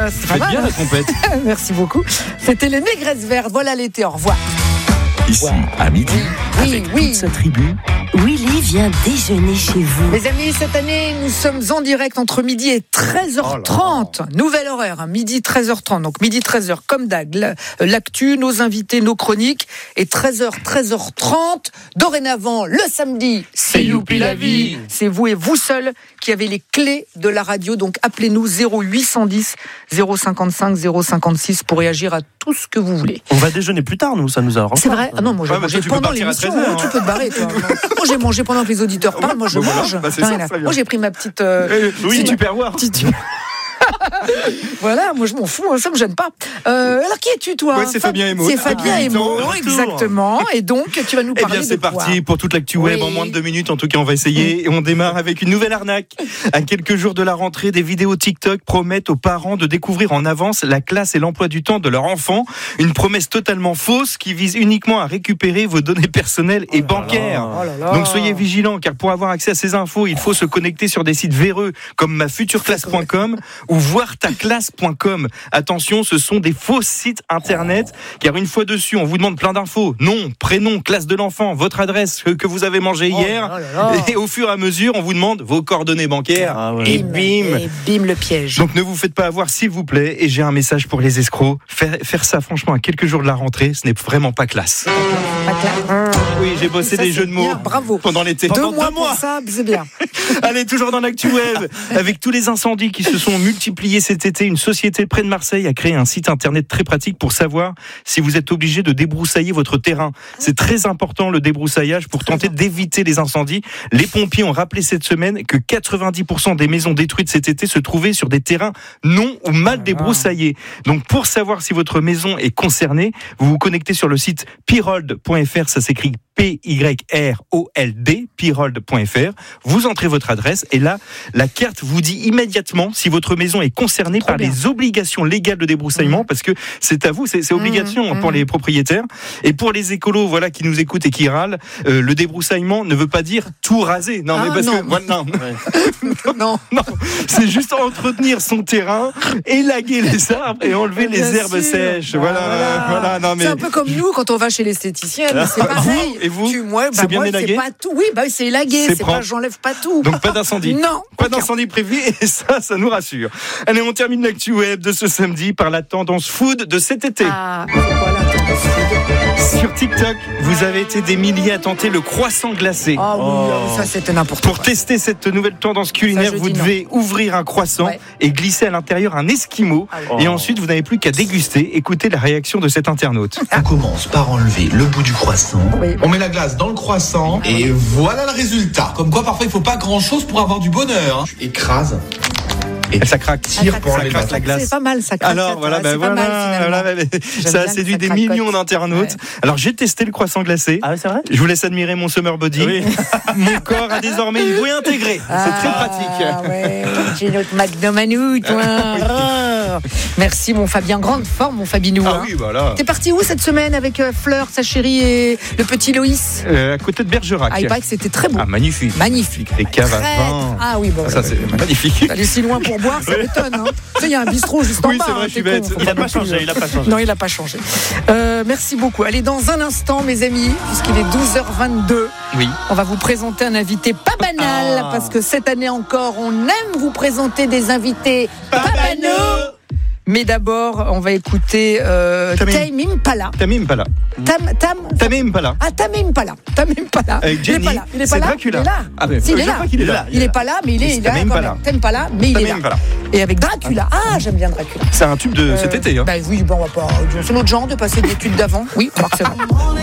C'est pas mal. Bien la trompette. Merci beaucoup. C'était les Négresses Vertes. Voilà l'été. Au revoir. Ici, à midi, avec toute sa tribu, Willy vient déjeuner chez vous. Les amis, cette année, nous sommes en direct entre midi et 13h30. Nouvel horaire, midi 13h30. Donc midi 13h comme d'hab. L'actu, nos invités, nos chroniques. Et 13h30. Dorénavant, le samedi, c'est Youpi la vie. C'est vous et vous seuls qui avez les clés de la radio. Donc appelez-nous 0810 055 056 pour réagir à tout ce que vous voulez. On va déjeuner plus tard, nous, ça nous arrange. C'est vrai. Ah non, moi j'ai mangé pendant l'émission. Tu peux te barrer, toi. Moi j'ai mangé pendant que les auditeurs parlent. Moi je mange. Moi j'ai pris ma petite. Oui, tu perds voir. Voilà, moi je m'en fous, ça me gêne pas. Alors qui es-tu toi? Ouais, c'est Fabien Emo. C'est Fabien Emo, exactement. Et donc tu vas nous parler de c'est parti pour toute l'actu web en moins de 2 minutes. En tout cas, on va essayer. Et on démarre avec une nouvelle arnaque. À quelques jours de la rentrée, des vidéos TikTok promettent aux parents de découvrir en avance la classe et l'emploi du temps de leur enfant. Une promesse totalement fausse qui vise uniquement à récupérer vos données personnelles et bancaires. Donc soyez vigilants, car pour avoir accès à ces infos, il faut se connecter sur des sites véreux comme mafutureclasse.com ou voirtaclasse.com. Attention, ce sont des faux sites internet, car une fois dessus, on vous demande plein d'infos. Nom, prénom, classe de l'enfant, votre adresse que vous avez mangé hier. Et au fur et à mesure, on vous demande vos coordonnées bancaires. Et bim le piège. Donc ne vous faites pas avoir, s'il vous plaît. Et j'ai un message pour les escrocs. Faire ça, franchement, à quelques jours de la rentrée, ce n'est vraiment pas classe. Oui, j'ai bossé des jeux de mots pendant l'été. 2 mois pour ça, c'est bien. Allez, toujours dans l'actu web, avec tous les incendies qui se sont multipliés cet été, une société près de Marseille a créé un site internet très pratique pour savoir si vous êtes obligé de débroussailler votre terrain. C'est très important, le débroussaillage, pour tenter d'éviter les incendies. Les pompiers ont rappelé cette semaine que 90% des maisons détruites cet été se trouvaient sur des terrains non ou mal débroussaillés. Donc pour savoir si votre maison est concernée, vous vous connectez sur le site pyrold.fr, ça s'écrit Pyrold, pyrold.fr. Vous entrez votre adresse et là, la carte vous dit immédiatement si votre maison est concernée par les obligations légales de débroussaillement, parce que c'est à vous, c'est obligation pour les propriétaires. Et pour les écolos, voilà, qui nous écoutent et qui râlent, le débroussaillement ne veut pas dire tout raser. Non, mais parce que non, c'est juste entretenir son terrain, élaguer les arbres et enlever les herbes sèches. Voilà. Non, mais c'est un peu comme nous quand on va chez l'esthéticienne, c'est pareil. Et vous, c'est bien élagué? C'est pas tout. Oui, c'est élagué. C'est pas, j'enlève pas tout. Donc pas d'incendie. Non. Pas d'incendie prévu, et ça nous rassure. Allez, on termine l'actu web de ce samedi par la tendance food de cet été. Sur TikTok, vous avez été des milliers à tenter le croissant glacé. Ça c'était n'importe quoi. Pour tester cette nouvelle tendance culinaire, vous devez ouvrir un croissant et glisser à l'intérieur un esquimau. Et ensuite, vous n'avez plus qu'à déguster. Écoutez la réaction de cet internaute. On commence par enlever le bout du croissant. On met la glace dans le croissant et voilà le résultat. Comme quoi, parfois, il ne faut pas grand-chose pour avoir du bonheur. Tu écrases. Et ça craque. Tire pour enlever la glace. C'est pas mal, ça craque. Alors voilà, ça a séduit des millions d'internautes. Alors j'ai testé le croissant glacé. Ah, c'est vrai? Je vous laisse admirer mon summer body. Oui. Mon corps a désormais une bouée intégrée. C'est très pratique. J'ai notre Magnum à nous, toi. Merci, mon Fabien. Grande forme, mon Fabinou. Oui, voilà. T'es parti où cette semaine avec Fleur, sa chérie, et le petit Loïs? À côté de Bergerac. Il paraît que c'était très beau. Magnifique. Les caves à vin. Ça, c'est magnifique. T'allais si loin pour boire, ça m'étonne. Tu sais, il y a un bistrot juste en bas. Oui, c'est vrai, je suis bête. Il n'a pas changé. Non, il n'a pas changé. Merci beaucoup. Allez, dans un instant, mes amis, puisqu'il est 12h22, on va vous présenter un invité pas banal, parce que cette année encore, on aime vous présenter des invités pas banaux. Mais d'abord, on va écouter Tame Impala. Tame Impala. Tame Impala. Ah, Tame Impala. Avec Jenny. Il est pas là. Dracula. Il est là. Ah, ben, il est là. Il est là. Il est pas là, mais il est là. Tame Impala, mais il est là. Et avec Dracula. Ah, j'aime bien Dracula. C'est un tube de cet été. Oui, on va pas. C'est notre genre de passer des tubes d'avant. Oui, alors que c'est vrai.